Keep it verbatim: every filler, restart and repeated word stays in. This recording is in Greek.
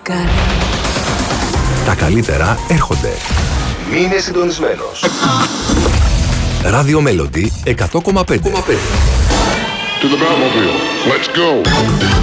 κάνει. Τα καλύτερα έρχονται. Μείνε συντονισμένος. Ράδιο Μέλοντι εκατό κόμμα πέντε. To the Batmobile. Let's go.